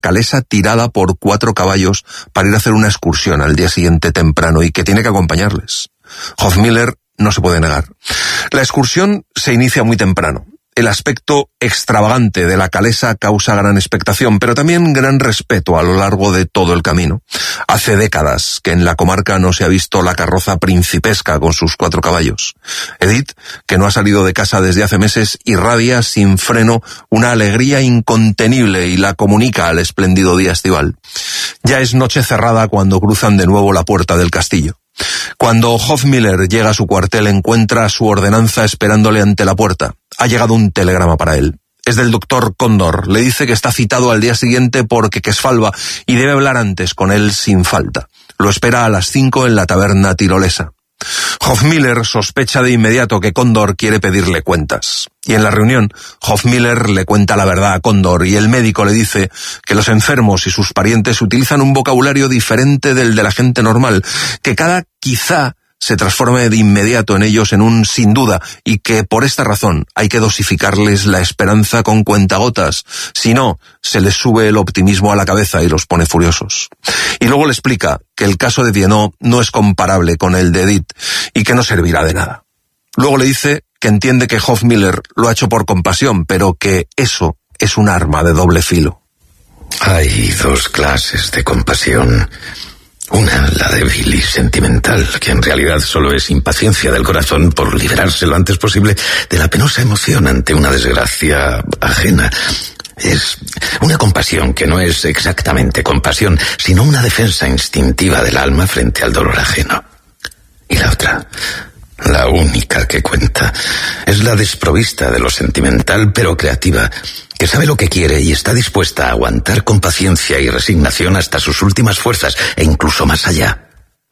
calesa tirada por 4 caballos para ir a hacer una excursión al día siguiente temprano y que tiene que acompañarles. Hofmiller no se puede negar. La excursión se inicia muy temprano. El aspecto extravagante de la calesa causa gran expectación, pero también gran respeto a lo largo de todo el camino. Hace décadas que en la comarca no se ha visto la carroza principesca con sus 4 caballos. Edith, que no ha salido de casa desde hace meses, irradia sin freno una alegría incontenible y la comunica al espléndido día estival. Ya es noche cerrada cuando cruzan de nuevo la puerta del castillo. Cuando Hofmiller llega a su cuartel, encuentra su ordenanza esperándole ante la puerta. Ha llegado un telegrama para él. Es del doctor Cóndor. Le dice que está citado al día siguiente por Quequesfalva y debe hablar antes con él sin falta. Lo espera a las 5 en la taberna tirolesa. Hofmiller sospecha de inmediato que Cóndor quiere pedirle cuentas. Y en la reunión, Hofmiller le cuenta la verdad a Cóndor y el médico le dice que los enfermos y sus parientes utilizan un vocabulario diferente del de la gente normal, que cada quizá se transforme de inmediato en ellos en un sin duda y que por esta razón hay que dosificarles la esperanza con cuentagotas, si no, se les sube el optimismo a la cabeza y los pone furiosos. Y luego le explica que el caso de Dienot no es comparable con el de Edith y que no servirá de nada. Luego le dice que entiende que Hofmiller lo ha hecho por compasión, pero que eso es un arma de doble filo. Hay 2 clases de compasión. Una, la débil y sentimental, que en realidad solo es impaciencia del corazón por liberarse lo antes posible de la penosa emoción ante una desgracia ajena. Es una compasión que no es exactamente compasión, sino una defensa instintiva del alma frente al dolor ajeno. Y la otra, la única que cuenta, es la desprovista de lo sentimental pero creativa, que sabe lo que quiere y está dispuesta a aguantar con paciencia y resignación hasta sus últimas fuerzas e incluso más allá.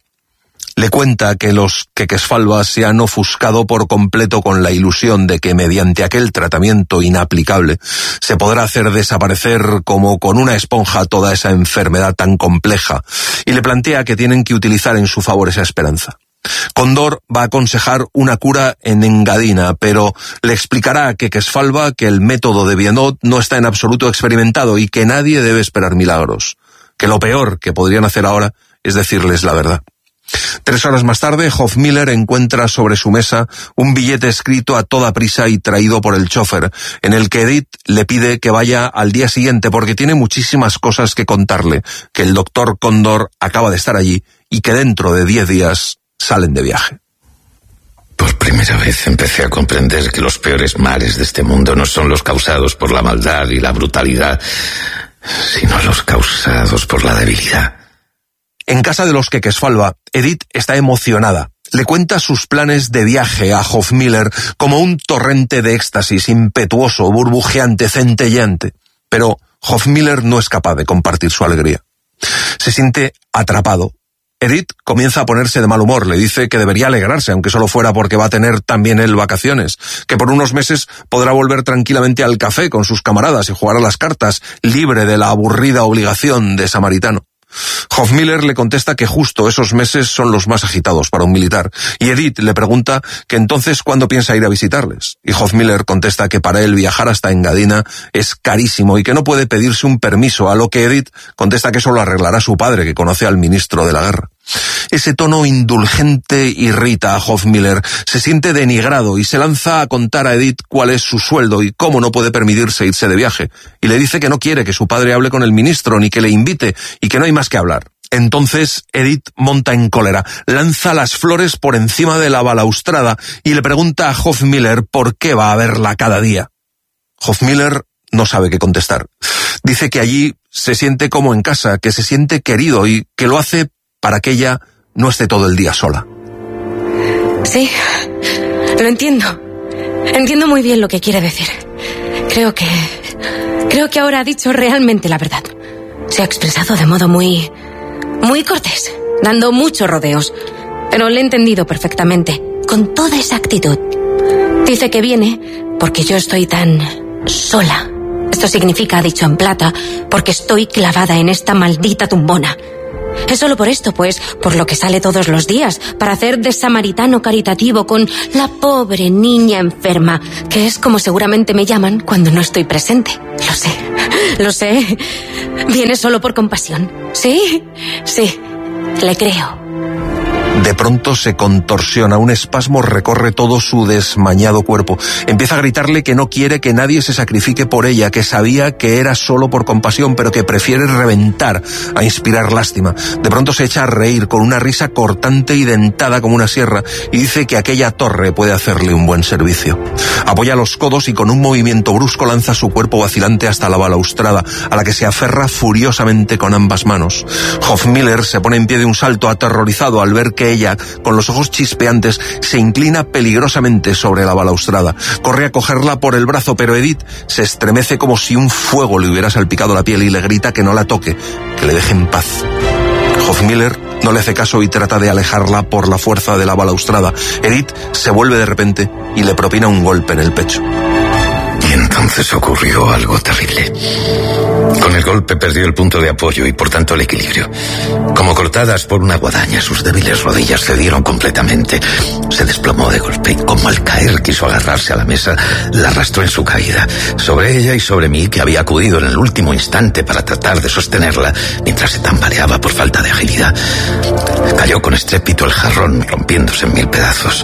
Le cuenta que los Quequesfalvas se han ofuscado por completo con la ilusión de que mediante aquel tratamiento inaplicable se podrá hacer desaparecer como con una esponja toda esa enfermedad tan compleja, y le plantea que tienen que utilizar en su favor esa esperanza. Cóndor va a aconsejar una cura en Engadina, pero le explicará a Quequesfalva que el método de Dienot no está en absoluto experimentado y que nadie debe esperar milagros, que lo peor que podrían hacer ahora es decirles la verdad. 3 horas más tarde, Hofmiller encuentra sobre su mesa un billete escrito a toda prisa y traído por el chofer, en el que Edith le pide que vaya al día siguiente porque tiene muchísimas cosas que contarle, que el doctor Cóndor acaba de estar allí y que dentro de 10 días salen de viaje. Por primera vez empecé a comprender que los peores males de este mundo no son los causados por la maldad y la brutalidad, sino los causados por la debilidad. En casa de los Quequesfalva, Edith está emocionada. Le cuenta sus planes de viaje a Hofmiller como un torrente de éxtasis impetuoso, burbujeante, centelleante. Pero Hofmiller no es capaz de compartir su alegría. Se siente atrapado. Edith comienza a ponerse de mal humor, le dice que debería alegrarse, aunque solo fuera porque va a tener también él vacaciones, que por unos meses podrá volver tranquilamente al café con sus camaradas y jugar a las cartas, libre de la aburrida obligación de samaritano. Hofmiller le contesta que justo esos meses son los más agitados para un militar, y Edith le pregunta que entonces cuándo piensa ir a visitarles, y Hofmiller contesta que para él viajar hasta Engadina es carísimo y que no puede pedirse un permiso, a lo que Edith contesta que eso lo arreglará su padre, que conoce al ministro de la guerra. Ese tono indulgente irrita a Hofmiller, se siente denigrado y se lanza a contar a Edith cuál es su sueldo y cómo no puede permitirse irse de viaje, y le dice que no quiere que su padre hable con el ministro ni que le invite y que no hay más que hablar. Entonces Edith monta en cólera, lanza las flores por encima de la balaustrada y le pregunta a Hofmiller por qué va a verla cada día. Hofmiller no sabe qué contestar. Dice que allí se siente como en casa, que se siente querido y que lo hace para que ella no esté todo el día sola. Sí, lo entiendo. Entiendo muy bien lo que quiere decir. Creo que ahora ha dicho realmente la verdad. Se ha expresado de modo muy cortés, dando muchos rodeos. Pero le he entendido perfectamente, con toda esa actitud. Dice que viene porque yo estoy tan sola. Esto significa, dicho en plata, porque estoy clavada en esta maldita tumbona. Es solo por esto, pues, por lo que sale todos los días, para hacer de samaritano caritativo con la pobre niña enferma, que es como seguramente me llaman cuando no estoy presente. Lo sé. Viene solo por compasión. Sí, le creo. De pronto se contorsiona, un espasmo recorre todo su desmañado cuerpo. Empieza a gritarle que no quiere que nadie se sacrifique por ella, que sabía que era solo por compasión, pero que prefiere reventar a inspirar lástima. De pronto se echa a reír con una risa cortante y dentada como una sierra y dice que aquella torre puede hacerle un buen servicio. Apoya los codos y con un movimiento brusco lanza su cuerpo vacilante hasta la balaustrada, a la que se aferra furiosamente con ambas manos. Hofmiller se pone en pie de un salto aterrorizado al ver que ella, con los ojos chispeantes, se inclina peligrosamente sobre la balaustrada. Corre a cogerla por el brazo, pero Edith se estremece como si un fuego le hubiera salpicado la piel y le grita que no la toque, que le deje en paz. Hofmiller no le hace caso y trata de alejarla por la fuerza de la balaustrada. Edith se vuelve de repente y le propina un golpe en el pecho. Y entonces ocurrió algo terrible. Con el golpe perdió el punto de apoyo y por tanto el equilibrio. Como cortadas por una guadaña, sus débiles rodillas cedieron completamente. Se desplomó de golpe y como al caer quiso agarrarse a la mesa, la arrastró en su caída. Sobre ella y sobre mí, que había acudido en el último instante para tratar de sostenerla, mientras se tambaleaba por falta de agilidad. Cayó con estrépito el jarrón, rompiéndose en 1000 pedazos.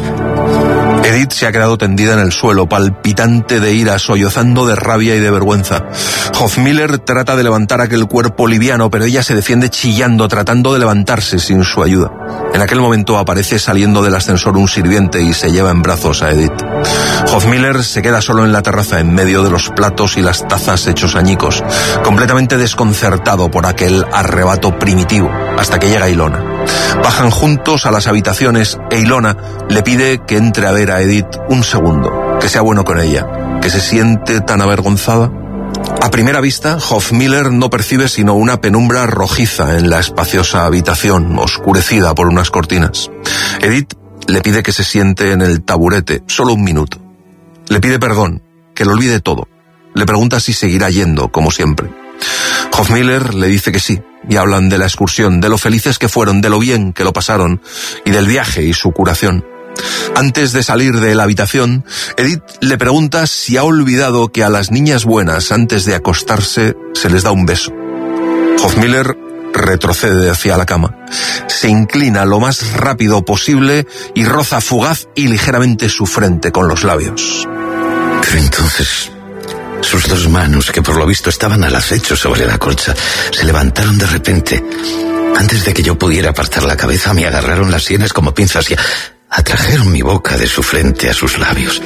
Edith se ha quedado tendida en el suelo, palpitante de ira, sollozando de rabia y de vergüenza. Hofmiller trata de levantar aquel cuerpo liviano, pero ella se defiende chillando, tratando de levantarse sin su ayuda. En aquel momento aparece saliendo del ascensor un sirviente y se lleva en brazos a Edith. Hofmiller se queda solo en la terraza, en medio de los platos y las tazas hechos añicos, completamente desconcertado por aquel arrebato primitivo, hasta que llega Ilona. Bajan juntos a las habitaciones e Ilona le pide que entre a ver a Edith un segundo, que sea bueno con ella, que se siente tan avergonzada. A primera vista, Hofmiller no percibe sino una penumbra rojiza en la espaciosa habitación, oscurecida por unas cortinas. Edith le pide que se siente en el taburete, solo un minuto. Le pide perdón, que lo olvide todo. Le pregunta si seguirá yendo, como siempre. Hofmiller le dice que sí, y hablan de la excursión, de lo felices que fueron, de lo bien que lo pasaron, y del viaje y su curación. Antes de salir de la habitación, Edith le pregunta si ha olvidado que a las niñas buenas, antes de acostarse, se les da un beso. Hofmiller retrocede hacia la cama, se inclina lo más rápido posible y roza fugaz y ligeramente su frente con los labios. Pero entonces sus dos manos, que por lo visto estaban al acecho sobre la colcha, se levantaron de repente. Antes de que yo pudiera apartar la cabeza, me agarraron las sienes como pinzas y atrajeron mi boca de su frente a sus labios.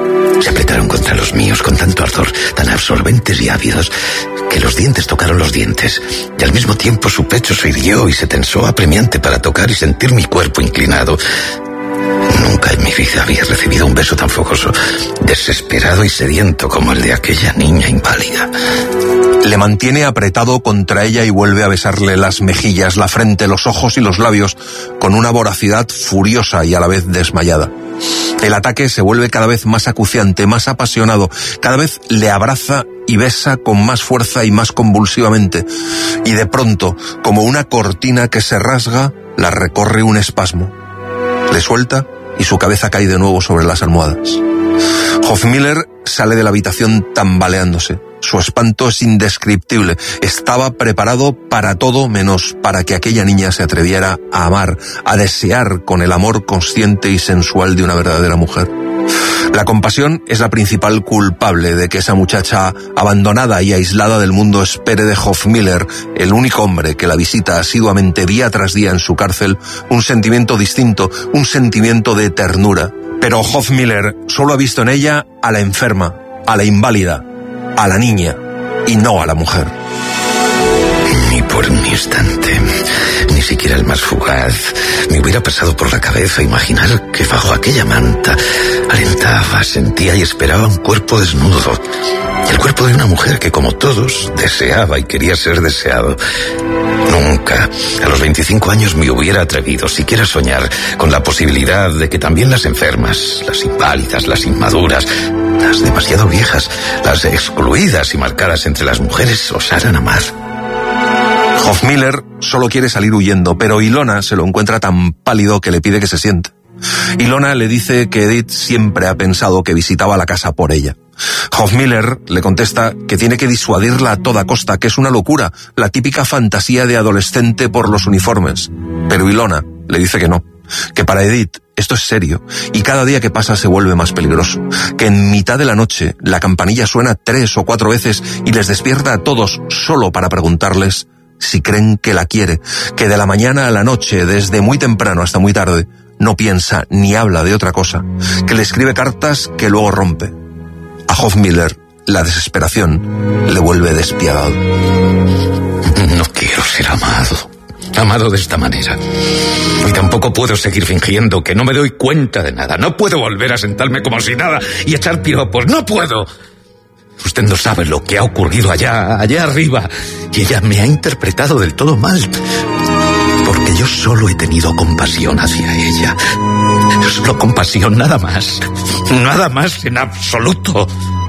Se apretaron contra los míos con tanto ardor, tan absorbentes y ávidos, que los dientes tocaron los dientes, y al mismo tiempo su pecho se irguió y se tensó apremiante para tocar y sentir mi cuerpo inclinado. Nunca en mi vida había recibido un beso tan fogoso, desesperado y sediento como el de aquella niña inválida. Le mantiene apretado contra ella y vuelve a besarle las mejillas, la frente, los ojos y los labios con una voracidad furiosa y a la vez desmayada. El ataque se vuelve cada vez más acuciante, más apasionado, cada vez le abraza y besa con más fuerza y más convulsivamente, y de pronto, como una cortina que se rasga, la recorre un espasmo. Le suelta y su cabeza cae de nuevo sobre las almohadas. Hofmiller sale de la habitación tambaleándose. Su espanto es indescriptible. Estaba preparado para todo menos para que aquella niña se atreviera a amar, a desear con el amor consciente y sensual de una verdadera mujer. La compasión es la principal culpable de que esa muchacha abandonada y aislada del mundo espere de Hofmiller, el único hombre que la visita asiduamente día tras día en su cárcel, un sentimiento distinto, un sentimiento de ternura. Pero Hofmiller solo ha visto en ella a la enferma, a la inválida, a la niña y no a la mujer. Ni por un instante, ni siquiera el más fugaz, me hubiera pasado por la cabeza imaginar que bajo aquella manta alentaba, sentía y esperaba un cuerpo desnudo. El cuerpo de una mujer que, como todos, deseaba y quería ser deseado. Nunca, a los 25 años, me hubiera atrevido siquiera a soñar con la posibilidad de que también las enfermas, las inválidas, las inmaduras, las demasiado viejas, las excluidas y marcadas entre las mujeres osaran amar. Hofmiller solo quiere salir huyendo, pero Ilona se lo encuentra tan pálido que le pide que se siente. Ilona le dice que Edith siempre ha pensado que visitaba la casa por ella. Hofmiller le contesta que tiene que disuadirla a toda costa, que es una locura, la típica fantasía de adolescente por los uniformes. Pero Ilona le dice que no, que para Edith esto es serio y cada día que pasa se vuelve más peligroso, que en mitad de la noche la campanilla suena 3 o 4 veces y les despierta a todos solo para preguntarles si creen que la quiere, que de la mañana a la noche, desde muy temprano hasta muy tarde, no piensa ni habla de otra cosa, que le escribe cartas que luego rompe. A Hofmiller la desesperación le vuelve despiadado. No quiero ser amado de esta manera. Y tampoco puedo seguir fingiendo que no me doy cuenta de nada. No puedo volver a sentarme como si nada y echar piropos. ¡No puedo! Usted no sabe lo que ha ocurrido allá arriba. Y ella me ha interpretado del todo mal. Porque yo solo he tenido compasión hacia ella. Solo compasión, nada más. Nada más en absoluto.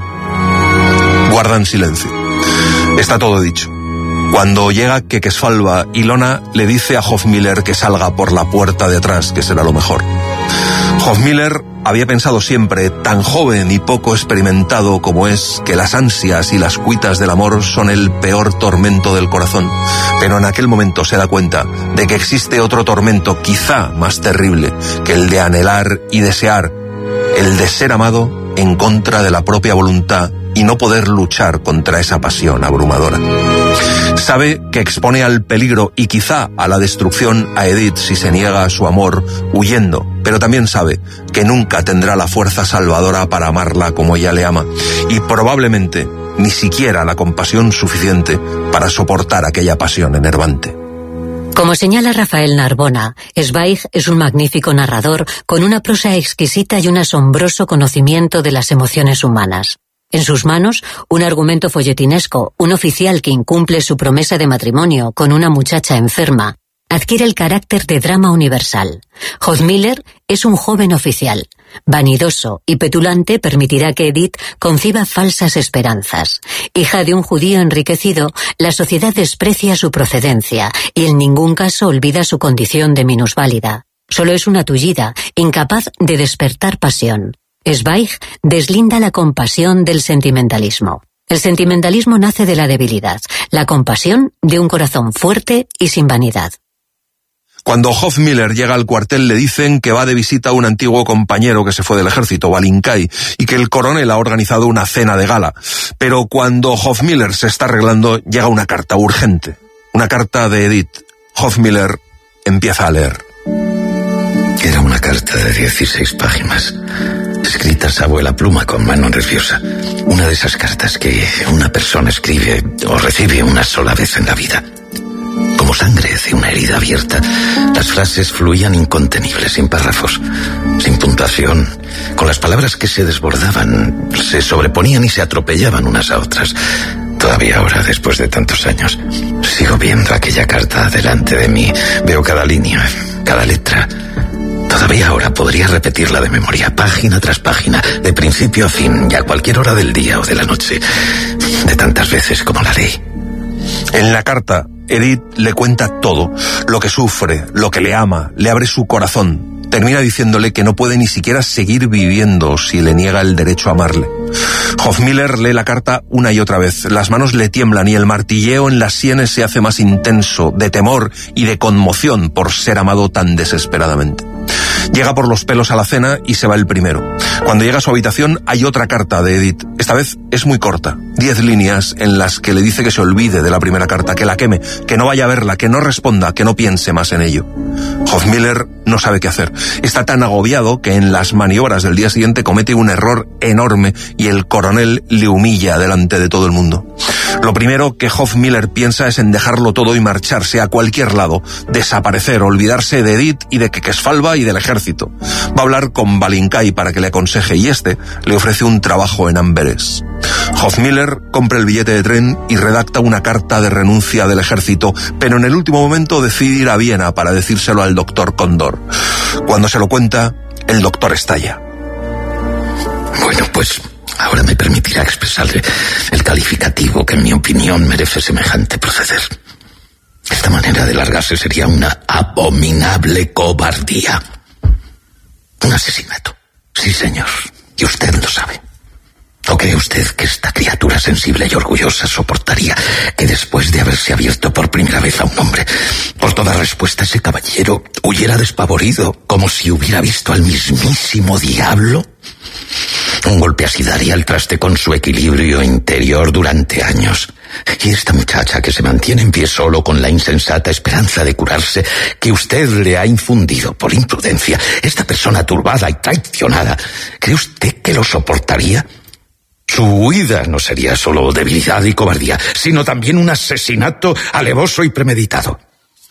Guardan silencio. Está todo dicho. Cuando llega Quequesfalva, Ilona le dice a Hofmiller que salga por la puerta de atrás, que será lo mejor. Hofmiller había pensado siempre, tan joven y poco experimentado como es, que las ansias y las cuitas del amor son el peor tormento del corazón. Pero en aquel momento se da cuenta de que existe otro tormento quizá más terrible que el de anhelar y desear, el de ser amado en contra de la propia voluntad y no poder luchar contra esa pasión abrumadora. Sabe que expone al peligro y quizá a la destrucción a Edith si se niega a su amor huyendo, pero también sabe que nunca tendrá la fuerza salvadora para amarla como ella le ama y probablemente ni siquiera la compasión suficiente para soportar aquella pasión enervante. Como señala Rafael Narbona, Zweig es un magnífico narrador con una prosa exquisita y un asombroso conocimiento de las emociones humanas. En sus manos, un argumento folletinesco, un oficial que incumple su promesa de matrimonio con una muchacha enferma, adquiere el carácter de drama universal. Hofmiller es un joven oficial. Vanidoso y petulante permitirá que Edith conciba falsas esperanzas. Hija de un judío enriquecido, la sociedad desprecia su procedencia y en ningún caso olvida su condición de minusválida. Solo es una tullida, incapaz de despertar pasión. Zweig deslinda la compasión del sentimentalismo. El sentimentalismo nace de la debilidad, la compasión de un corazón fuerte y sin vanidad. Cuando Hofmiller llega al cuartel le dicen que va de visita a un antiguo compañero que se fue del ejército, Balinkay, y que el coronel ha organizado una cena de gala. Pero cuando Hofmiller se está arreglando, llega una carta urgente. Una carta de Edith. Hofmiller empieza a leer. Era una carta de 16 páginas, escritas a vuela pluma con mano nerviosa. Una de esas cartas que una persona escribe o recibe una sola vez en la vida. Como sangre de una herida abierta, las frases fluían incontenibles, sin párrafos, sin puntuación, con las palabras que se desbordaban, se sobreponían y se atropellaban unas a otras. Todavía ahora, después de tantos años, sigo viendo aquella carta delante de mí. Veo cada línea, cada letra. Todavía ahora podría repetirla de memoria, página tras página, de principio a fin, y a cualquier hora del día o de la noche, de tantas veces como la leí. En la carta, Edith le cuenta todo, lo que sufre, lo que le ama, le abre su corazón. Termina diciéndole que no puede ni siquiera seguir viviendo si le niega el derecho a amarle. Hofmiller lee la carta una y otra vez. Las manos le tiemblan y el martilleo en las sienes se hace más intenso, de temor y de conmoción por ser amado tan desesperadamente. Llega por los pelos a la cena y se va el primero. Cuando llega a su habitación hay otra carta de Edith. Esta vez es muy corta, 10 líneas en las que le dice que se olvide de la primera carta, que la queme, que no vaya a verla, que no responda, que no piense más en ello. Hofmiller no sabe qué hacer. Está tan agobiado que en las maniobras del día siguiente comete un error enorme y el coronel le humilla delante de todo el mundo. Lo primero que Hofmiller piensa es en dejarlo todo y marcharse a cualquier lado, desaparecer, olvidarse de Edith y de Quequesfalva y del ejército. Va a hablar con Balinkay para que le aconseje y este le ofrece un trabajo en Amberes. Hofmiller compra el billete de tren y redacta una carta de renuncia del ejército, pero en el último momento decide ir a Viena para decírselo al doctor Condor. Cuando se lo cuenta, el doctor estalla. Bueno, pues ahora me permitirá expresarle el calificativo que en mi opinión merece semejante proceder. Esta aventura de largarse sería una abominable cobardía. Un asesinato. Sí, señor. Y usted lo sabe. ¿O cree usted que esta criatura sensible y orgullosa soportaría que después de haberse abierto por primera vez a un hombre, por toda respuesta ese caballero huyera despavorido, como si hubiera visto al mismísimo diablo? Un golpe así daría al traste con su equilibrio interior durante años. Y esta muchacha que se mantiene en pie solo con la insensata esperanza de curarse que usted le ha infundido por imprudencia, esta persona turbada y traicionada, ¿cree usted que lo soportaría? Su huida no sería solo debilidad y cobardía, sino también un asesinato alevoso y premeditado.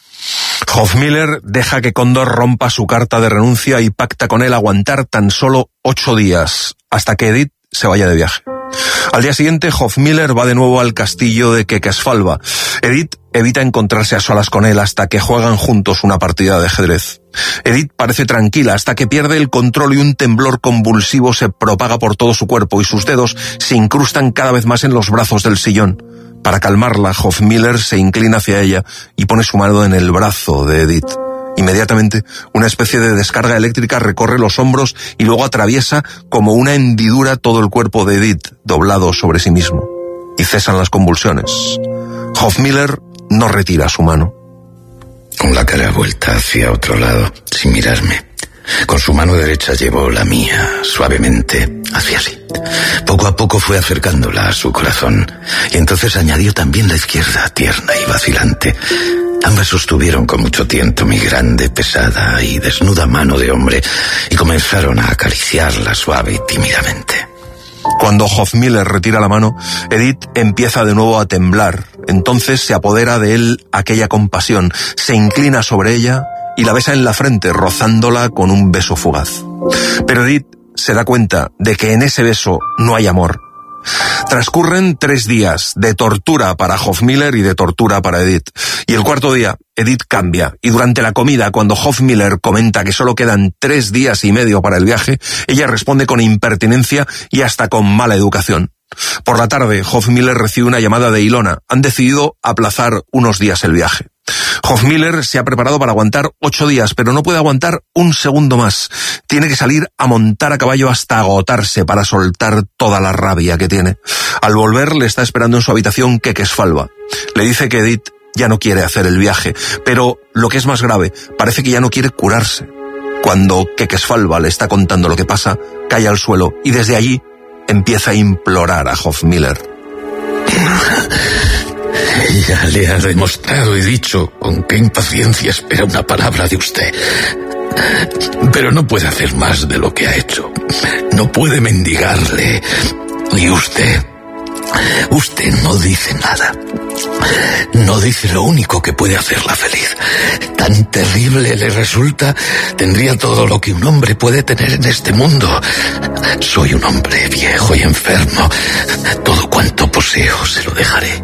Hofmiller deja que Cóndor rompa su carta de renuncia y pacta con él aguantar tan solo 8 días, hasta que Edith se vaya de viaje. Al día siguiente, Hofmiller va de nuevo al castillo de Quequesfalva. Edith evita encontrarse a solas con él hasta que juegan juntos una partida de ajedrez. Edith parece tranquila hasta que pierde el control y un temblor convulsivo se propaga por todo su cuerpo y sus dedos se incrustan cada vez más en los brazos del sillón. Para calmarla, Hofmiller se inclina hacia ella y pone su mano en el brazo de Edith. Inmediatamente, una especie de descarga eléctrica recorre los hombros y luego atraviesa como una hendidura todo el cuerpo de Edith, doblado sobre sí mismo. Y cesan las convulsiones. Hofmiller no retira su mano. Con la cara vuelta hacia otro lado, sin mirarme, con su mano derecha llevó la mía suavemente hacia sí. Poco a poco fue acercándola a su corazón, y entonces añadió también la izquierda, tierna y vacilante. Ambas sostuvieron con mucho tiento mi grande, pesada y desnuda mano de hombre y comenzaron a acariciarla suave y tímidamente. Cuando Hofmiller retira la mano, Edith empieza de nuevo a temblar. Entonces se apodera de él aquella compasión, se inclina sobre ella y la besa en la frente, rozándola con un beso fugaz. Pero Edith se da cuenta de que en ese beso no hay amor. Transcurren 3 días de tortura para Hofmiller y de tortura para Edith. Y el cuarto día, Edith cambia. Y durante la comida, cuando Hofmiller comenta que solo quedan 3 días y medio para el viaje, ella responde con impertinencia y hasta con mala educación. Por la tarde, Hofmiller recibe una llamada de Ilona. Han decidido aplazar unos días el viaje. Hofmiller se ha preparado para aguantar 8 días, pero no puede aguantar un segundo más. Tiene que salir a montar a caballo hasta agotarse para soltar toda la rabia que tiene. Al volver, le está esperando en su habitación Quequesfalva. Le dice que Edith ya no quiere hacer el viaje, pero lo que es más grave, parece que ya no quiere curarse. Cuando Quequesfalva le está contando lo que pasa, cae al suelo y desde allí empieza a implorar a Hofmiller. Ella le ha demostrado y dicho con qué impaciencia espera una palabra de usted. Pero no puede hacer más de lo que ha hecho. No puede mendigarle. Y usted no dice nada. No dice lo único que puede hacerla feliz. Tan terrible le resulta, tendría todo lo que un hombre puede tener en este mundo. Soy un hombre viejo y enfermo. Todo cuanto poseo se lo dejaré.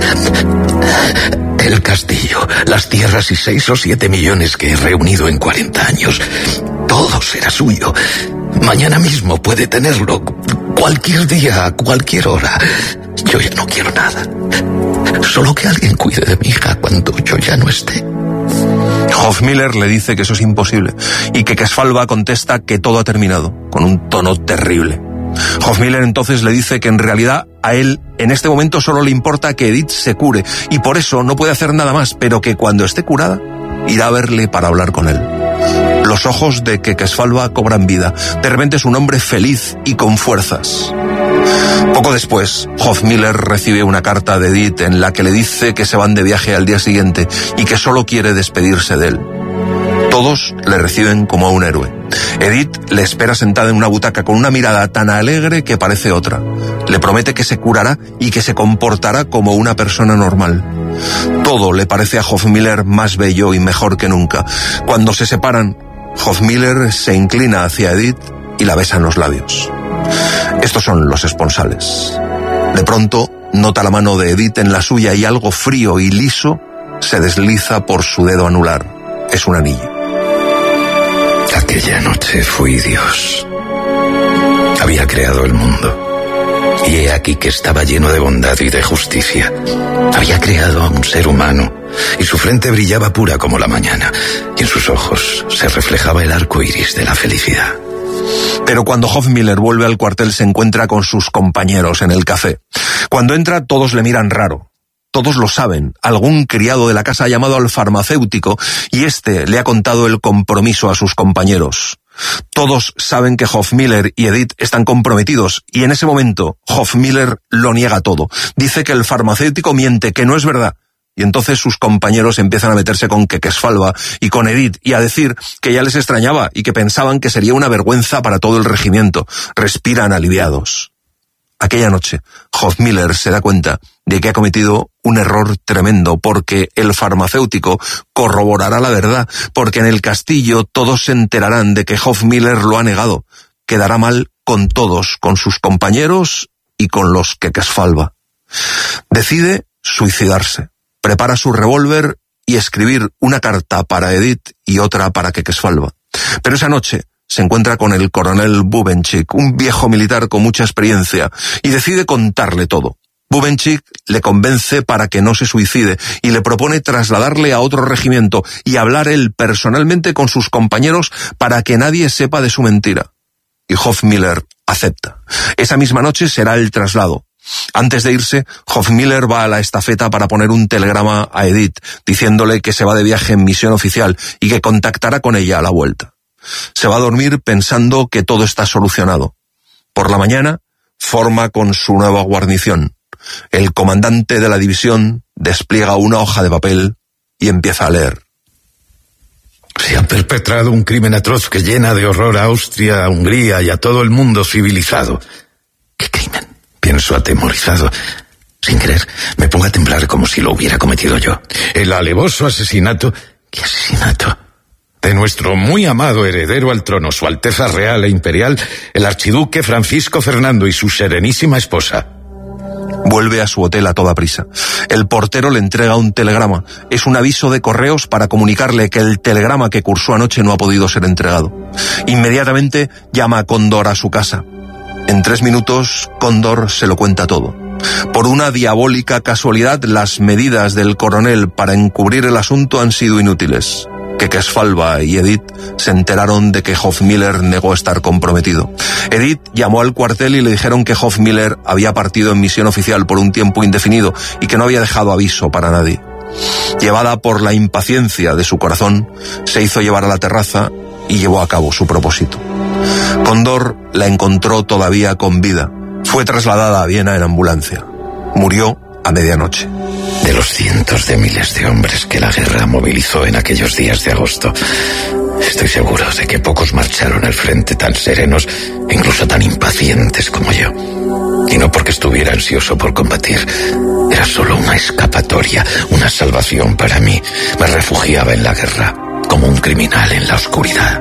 El castillo, las tierras y 6 o 7 millones que he reunido en 40 años. Todo será suyo. Mañana mismo puede tenerlo. Cualquier día, a cualquier hora. Yo ya no quiero nada. Solo que alguien cuide de mi hija cuando yo ya no esté. Hofmiller le dice que eso es imposible y que Quequesfalva contesta que todo ha terminado, con un tono terrible. Hofmiller entonces le dice que en realidad a él en este momento solo le importa que Edith se cure y por eso no puede hacer nada más, pero que cuando esté curada irá a verle para hablar con él. Los ojos de Quequesfalva cobran vida. De repente es un hombre feliz y con fuerzas. Poco después, Hofmiller recibe una carta de Edith en la que le dice que se van de viaje al día siguiente y que solo quiere despedirse de él. Todos le reciben como a un héroe. Edith le espera sentada en una butaca con una mirada tan alegre que parece otra. Le promete que se curará y que se comportará como una persona normal. Todo le parece a Hofmiller más bello y mejor que nunca. Cuando se separan, Hofmiller se inclina hacia Edith y la besa en los labios. Estos son los esponsales. De pronto, nota la mano de Edith en la suya y algo frío y liso se desliza por su dedo anular. Es un anillo. Aquella noche fui Dios. Había creado el mundo. Y he aquí que estaba lleno de bondad y de justicia. Había creado a un ser humano, y su frente brillaba pura como la mañana, y en sus ojos se reflejaba el arco iris de la felicidad. Pero cuando Hofmiller vuelve al cuartel se encuentra con sus compañeros en el café. Cuando entra todos le miran raro. Todos lo saben. Algún criado de la casa ha llamado al farmacéutico y este le ha contado el compromiso a sus compañeros. Todos saben que Hofmiller y Edith están comprometidos y en ese momento Hofmiller lo niega todo. Dice que el farmacéutico miente, que no es verdad. Y entonces sus compañeros empiezan a meterse con Quequesfalva y con Edith y a decir que ya les extrañaba y que pensaban que sería una vergüenza para todo el regimiento. Respiran aliviados. Aquella noche, Hofmiller se da cuenta de que ha cometido un error tremendo porque el farmacéutico corroborará la verdad, porque en el castillo todos se enterarán de que Hofmiller lo ha negado. Quedará mal con todos, con sus compañeros y con los Quequesfalva. Decide suicidarse. Prepara su revólver y escribir una carta para Edith y otra para Quequesfalva. Pero esa noche se encuentra con el coronel Bubenchik, un viejo militar con mucha experiencia, y decide contarle todo. Bubenchik le convence para que no se suicide y le propone trasladarle a otro regimiento y hablar él personalmente con sus compañeros para que nadie sepa de su mentira. Y Hofmiller acepta. Esa misma noche será el traslado. Antes de irse, Hofmiller va a la estafeta para poner un telegrama a Edith, diciéndole que se va de viaje en misión oficial y que contactará con ella a la vuelta. Se va a dormir pensando que todo está solucionado. Por la mañana, forma con su nueva guarnición. El comandante de la división despliega una hoja de papel y empieza a leer. Se ha perpetrado un crimen atroz que llena de horror a Austria, a Hungría y a todo el mundo civilizado. ¿Qué crimen? Pienso atemorizado. Sin querer, me pongo a temblar como si lo hubiera cometido yo. El alevoso asesinato... ¿Qué asesinato? De nuestro muy amado heredero al trono, Su Alteza Real e Imperial, el archiduque Francisco Fernando y su serenísima esposa. Vuelve a su hotel a toda prisa. El portero le entrega un telegrama. Es un aviso de correos para comunicarle que el telegrama que cursó anoche no ha podido ser entregado. Inmediatamente llama a Cóndor a su casa. En 3 minutos, Cóndor se lo cuenta todo. Por una diabólica casualidad, las medidas del coronel para encubrir el asunto han sido inútiles. Quequesfalva y Edith se enteraron de que Hofmiller negó estar comprometido. Edith llamó al cuartel y le dijeron que Hofmiller había partido en misión oficial por un tiempo indefinido y que no había dejado aviso para nadie. Llevada por la impaciencia de su corazón, se hizo llevar a la terraza y llevó a cabo su propósito. Cóndor la encontró todavía con vida. Fue trasladada a Viena en ambulancia. Murió a medianoche. De los cientos de miles de hombres que la guerra movilizó en aquellos días de agosto, estoy seguro de que pocos marcharon al frente tan serenos e incluso tan impacientes como yo. Y no porque estuviera ansioso por combatir. Era solo una escapatoria, una salvación para mí. Me refugiaba en la guerra, como un criminal en la oscuridad.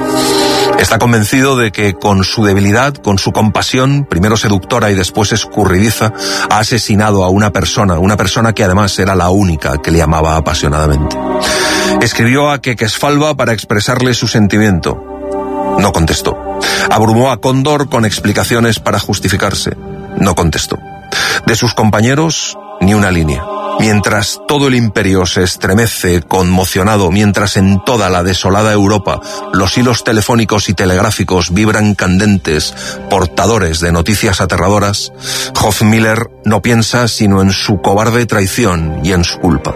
Está convencido de que con su debilidad, con su compasión, primero seductora y después escurridiza, ha asesinado a una persona que además era la única que le amaba apasionadamente. Escribió a Quequesfalva para expresarle su sentimiento. No contestó. Abrumó a Cóndor con explicaciones para justificarse. No contestó. De sus compañeros, ni una línea. Mientras todo el imperio se estremece conmocionado, mientras en toda la desolada Europa los hilos telefónicos y telegráficos vibran candentes, portadores de noticias aterradoras, Hofmiller no piensa sino en su cobarde traición y en su culpa.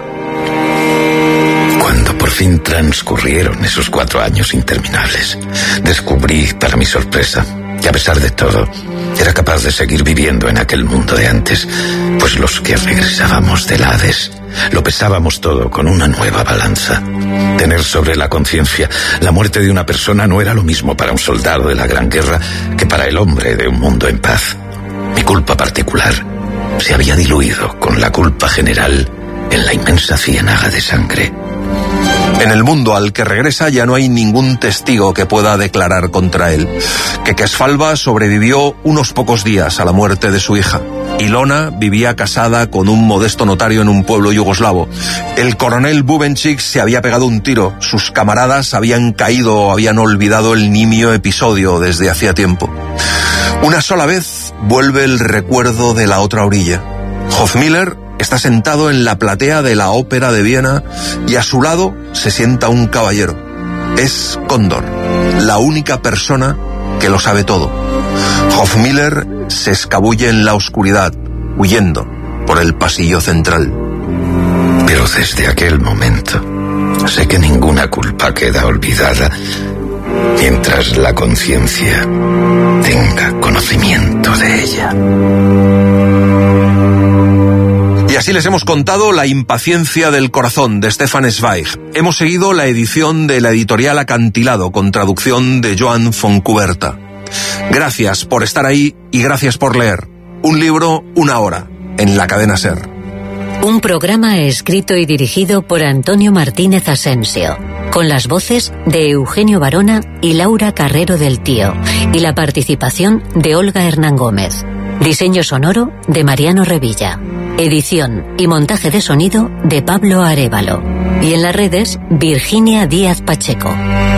Cuando por fin transcurrieron esos 4 años interminables, descubrí, para mi sorpresa, que a pesar de todo, era capaz de seguir viviendo en aquel mundo de antes, pues los que regresábamos del Hades lo pesábamos todo con una nueva balanza. Tener sobre la conciencia la muerte de una persona no era lo mismo para un soldado de la Gran Guerra que para el hombre de un mundo en paz. Mi culpa particular se había diluido con la culpa general en la inmensa ciénaga de sangre. En el mundo al que regresa ya no hay ningún testigo que pueda declarar contra él. Quequesfalva sobrevivió unos pocos días a la muerte de su hija. Ilona vivía casada con un modesto notario en un pueblo yugoslavo. El coronel Bubenchik se había pegado un tiro. Sus camaradas habían caído o habían olvidado el nimio episodio desde hacía tiempo. Una sola vez vuelve el recuerdo de la otra orilla. Hofmiller está sentado en la platea de la Ópera de Viena y a su lado se sienta un caballero. Es Cóndor, la única persona que lo sabe todo. Hofmiller se escabulle en la oscuridad, huyendo por el pasillo central. Pero desde aquel momento sé que ninguna culpa queda olvidada mientras la conciencia tenga conocimiento de ella. Y así les hemos contado La impaciencia del corazón de Stefan Zweig. Hemos seguido la edición de la editorial Acantilado con traducción de Joan Fontcuberta. Gracias por estar ahí y gracias por leer. Un libro, una hora, en la cadena SER. Un programa escrito y dirigido por Antonio Martínez Asensio, con las voces de Eugenio Barona y Laura Carrero del Tío, y la participación de Olga Hernán Gómez. Diseño sonoro de Mariano Revilla. Edición y montaje de sonido de Pablo Arévalo. Y en las redes, Virginia Díaz Pacheco.